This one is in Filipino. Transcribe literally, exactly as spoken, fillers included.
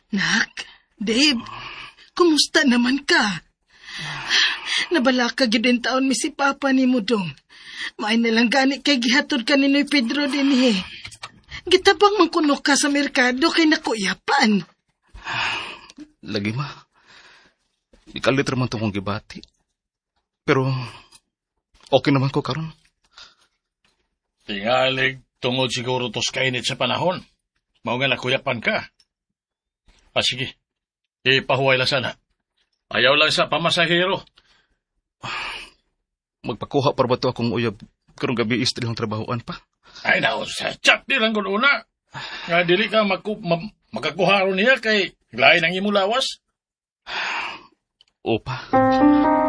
Nak, Dave, kumusta naman ka? Nabala ka gid taon mi si Papa ni mo dong. Maay na lang gani kay gihatod ka ni Noy Pedro din eh. Gitabang mangkuno ka sa merkado kay nakuyapan. Lagi ma. Ikalit raman tong gibati. Pero okay naman ko karon. Tingalig tungod siguro tos kainit sa panahon. Mao nga nakuyapan ka. Ah, sige. Ipahuway lang sana. Ayaw lang sa pamasahero. Magpakuha para ba to akong uyab karong gabi istri ang trabahoan pa? Ay, naon sa chat di lang kung una. Nga dili ka maku, ma, makakuharo niya kay lain ang imo lawas. Opa.